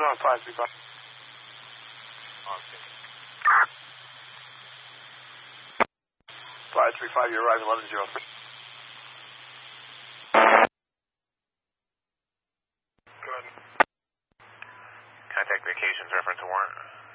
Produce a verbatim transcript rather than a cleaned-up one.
on five three five. five three five, you're arriving eleven zero three. Good. Contact vacations reference warrant.